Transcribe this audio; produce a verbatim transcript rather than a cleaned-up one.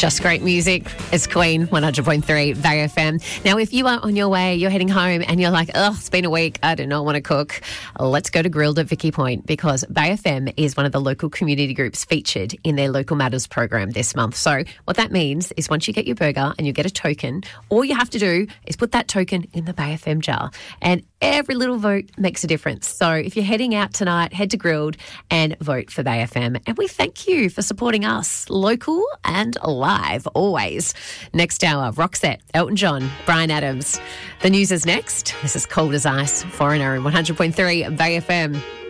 Just great music. It's Queen, one hundred point three Bay F M. Now, if you are on your way, you're heading home and you're like, oh, it's been a week, I do not want to cook, let's go to Grilled at Vicky Point, because Bay F M is one of the local community groups featured in their Local Matters program this month. So what that means is once you get your burger and you get a token, all you have to do is put that token in the Bay F M jar. And every little vote makes a difference. So if you're heading out tonight, head to Grilled and vote for Bay F M. And we thank you for supporting us, local and live, always. Next hour, Roxette, Elton John, Bryan Adams. The news is next. This is Cold as Ice, Foreigner, and one hundred point three Bay F M.